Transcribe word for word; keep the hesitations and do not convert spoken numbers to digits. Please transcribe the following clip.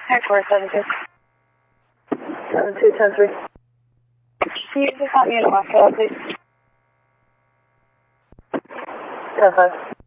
four seven two. seven two ten three. Can you just help me in Westfield, please? ten five.